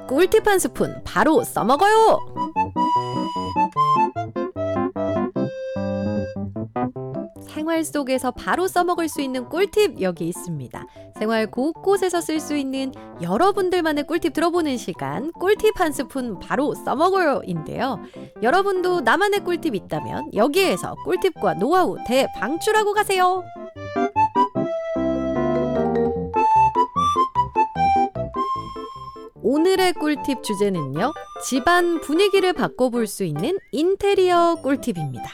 꿀팁 한 스푼 바로 써먹어요. 생활 속에서 바로 써먹을 수 있는 꿀팁 여기 있습니다. 생활 곳곳에서 쓸 수 있는 여러분들만의 꿀팁 들어보는 시간, 꿀팁 한 스푼 바로 써먹어요인데요. 여러분도 나만의 꿀팁 있다면 여기에서 꿀팁과 노하우 대방출하고 가세요. 오늘의 꿀팁 주제는요, 집안 분위기를 바꿔볼 수 있는 인테리어 꿀팁입니다.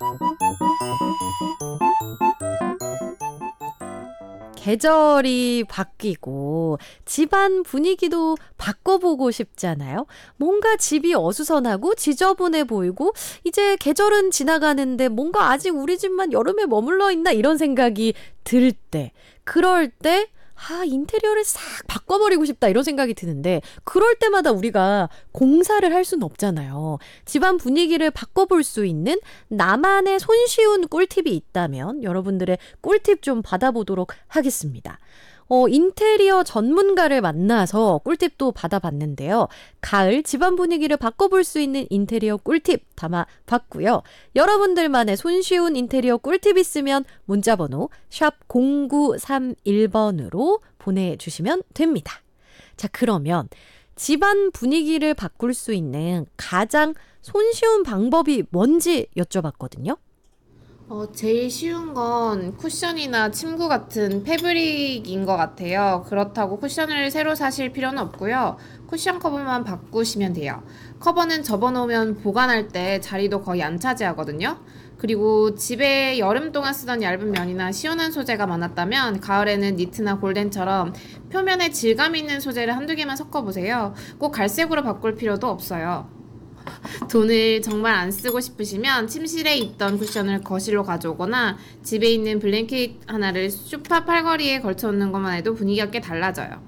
계절이 바뀌고 집안 분위기도 바꿔보고 싶잖아요. 뭔가 집이 어수선하고 지저분해 보이고 이제 계절은 지나가는데 뭔가 아직 우리 집만 여름에 머물러 있나 이런 생각이 들 때, 그럴 때 인테리어를 싹 바꿔버리고 싶다 이런 생각이 드는데, 그럴 때마다 우리가 공사를 할 수는 없잖아요. 집안 분위기를 바꿔볼 수 있는 나만의 손쉬운 꿀팁이 있다면 여러분들의 꿀팁 좀 받아보도록 하겠습니다. 인테리어 전문가를 만나서 꿀팁도 받아봤는데요. 가을 집안 분위기를 바꿔볼 수 있는 인테리어 꿀팁 담아봤고요. 여러분들만의 손쉬운 인테리어 꿀팁 있으면 문자번호 샵 0931번으로 보내주시면 됩니다. 자, 그러면 집안 분위기를 바꿀 수 있는 가장 손쉬운 방법이 뭔지 여쭤봤거든요. 제일 쉬운 건 쿠션이나 침구 같은 패브릭인 것 같아요. 그렇다고 쿠션을 새로 사실 필요는 없고요. 쿠션 커버만 바꾸시면 돼요. 커버는 접어놓으면 보관할 때 자리도 거의 안 차지하거든요. 그리고 집에 여름 동안 쓰던 얇은 면이나 시원한 소재가 많았다면 가을에는 니트나 골덴처럼 표면에 질감 있는 소재를 한두 개만 섞어보세요. 꼭 갈색으로 바꿀 필요도 없어요. 돈을 정말 안 쓰고 싶으시면 침실에 있던 쿠션을 거실로 가져오거나 집에 있는 블랭켓 하나를 소파 팔걸이에 걸쳐놓는 것만 해도 분위기가 꽤 달라져요.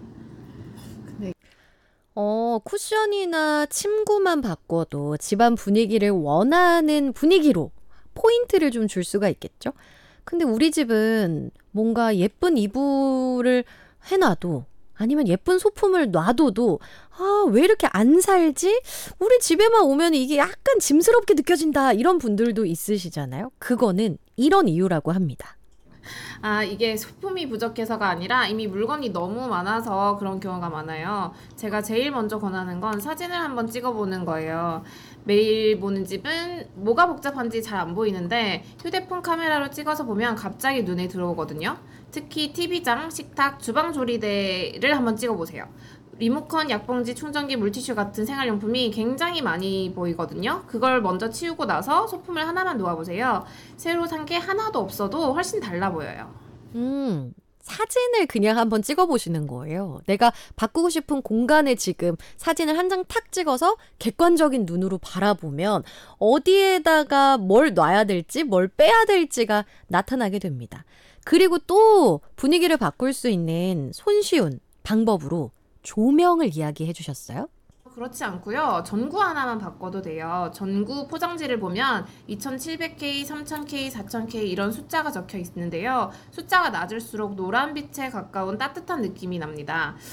쿠션이나 침구만 바꿔도 집안 분위기를 원하는 분위기로 포인트를 좀 줄 수가 있겠죠? 근데 우리 집은 뭔가 예쁜 이불을 해놔도, 아니면 예쁜 소품을 놔둬도 왜 이렇게 안 살지? 우리 집에만 오면 이게 약간 짐스럽게 느껴진다, 이런 분들도 있으시잖아요. 그거는 이런 이유라고 합니다. 이게 소품이 부족해서가 아니라 이미 물건이 너무 많아서 그런 경우가 많아요. 제가 제일 먼저 권하는 건 사진을 한번 찍어보는 거예요. 매일 보는 집은 뭐가 복잡한지 잘 안 보이는데 휴대폰 카메라로 찍어서 보면 갑자기 눈에 들어오거든요. 특히 TV장, 식탁, 주방 조리대를 한번 찍어보세요. 리모컨, 약봉지, 충전기, 물티슈 같은 생활용품이 굉장히 많이 보이거든요. 그걸 먼저 치우고 나서 소품을 하나만 놓아보세요. 새로 산 게 하나도 없어도 훨씬 달라 보여요. 사진을 그냥 한번 찍어보시는 거예요. 내가 바꾸고 싶은 공간에 지금 사진을 한 장 탁 찍어서 객관적인 눈으로 바라보면 어디에다가 뭘 놔야 될지, 뭘 빼야 될지가 나타나게 됩니다. 그리고 또 분위기를 바꿀 수 있는 손쉬운 방법으로 조명을 이야기해 주셨어요. 그렇지 않고요. 전구 하나만 바꿔도 돼요. 전구 포장지를 보면 2700K, 3000K, 4000K 이런 숫자가 적혀 있는데요. 숫자가 낮을수록 노란빛에 가까운 따뜻한 느낌이 납니다.